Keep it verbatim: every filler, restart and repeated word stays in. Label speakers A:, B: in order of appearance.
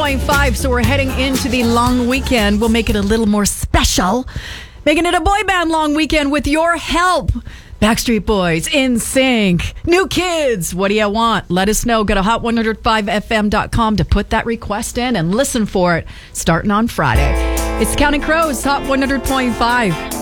A: point five. So we're heading into the long weekend. We'll make it a little more special. Making it a boy band long weekend with your help. Backstreet Boys, In Sync, New Kids. What do you want? Let us know. Go to hot one oh five f m dot com to put that request in and listen for it starting on Friday. It's Counting Crows, Hot one hundred point five.